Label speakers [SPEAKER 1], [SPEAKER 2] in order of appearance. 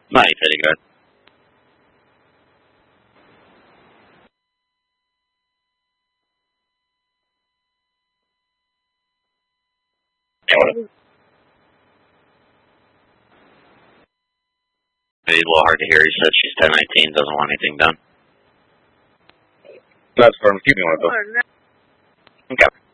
[SPEAKER 1] Night, pretty good. Maybe a little hard to hear. He said she's 1019, doesn't want anything done.
[SPEAKER 2] That's what I'm keeping one of those.
[SPEAKER 1] Okay.